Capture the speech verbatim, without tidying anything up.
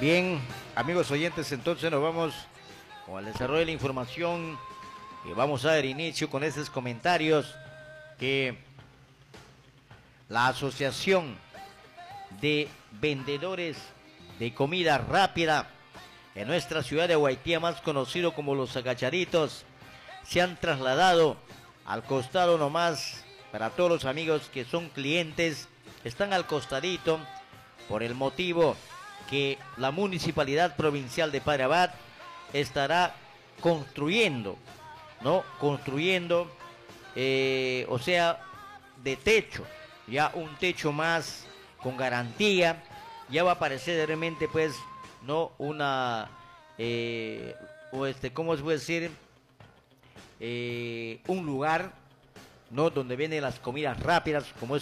Bien, amigos oyentes, entonces nos vamos con el desarrollo de la información y vamos a dar inicio con estos comentarios que la Asociación de Vendedores de Comida Rápida en nuestra ciudad de Guaitía, más conocido como Los Agachaditos, se han trasladado al costado nomás. Para todos los amigos que son clientes, están al costadito por el motivo que la Municipalidad Provincial de Padre Abad estará construyendo, ¿no? Construyendo, eh, o sea, de techo, ya un techo más con garantía. Ya va a aparecer realmente, pues, no una, eh, o este, ¿cómo se puede decir? Eh, un lugar, ¿no? Donde vienen las comidas rápidas, como es